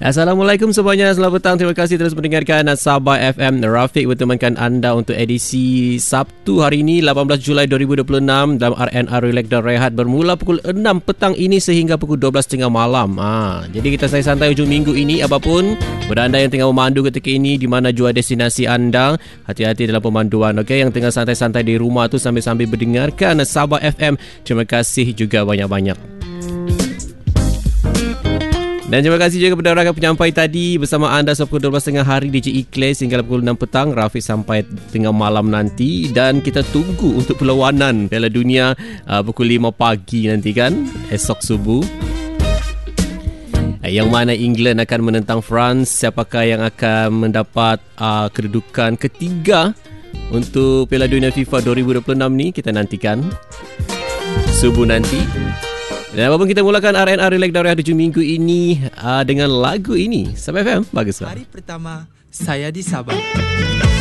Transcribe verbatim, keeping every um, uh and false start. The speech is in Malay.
Assalamualaikum semuanya, selamat petang. Terima kasih terus mendengarkan Sabah F M. Rafiq bertemankan anda untuk edisi Sabtu hari ini lapan belas Julai dua ribu dua puluh enam dalam R N R Relax dan Rehat bermula pukul enam petang ini sehingga pukul dua belas tiga puluh malam. Ha, jadi kita santai-santai hujung minggu ini. Apapun kepada anda yang tengah memandu ketika ini, di mana jua destinasi anda, hati-hati dalam pemanduan. Okey, yang tengah santai-santai di rumah tu sambil-sambil mendengarkan Sabah F M, terima kasih juga banyak-banyak. Dan terima kasih juga kepada rakan penyampai tadi bersama anda sampai pukul dua belas tiga puluh hari D J Ikhlas hingga pukul enam petang. Rafiq sampai tengah malam nanti dan kita tunggu untuk perlawanan Piala Dunia uh, pukul lima pagi nanti kan, esok subuh. Yang mana England akan menentang France. Siapakah yang akan mendapat uh, kedudukan ketiga untuk Piala Dunia FIFA dua ribu dua puluh enam ni, kita nantikan subuh nanti. Dan apapun kita mulakan R N R Relax dan Rehat hujung minggu ini uh, dengan lagu ini. Sabah F M, baguslah. Hari pertama saya di Sabah.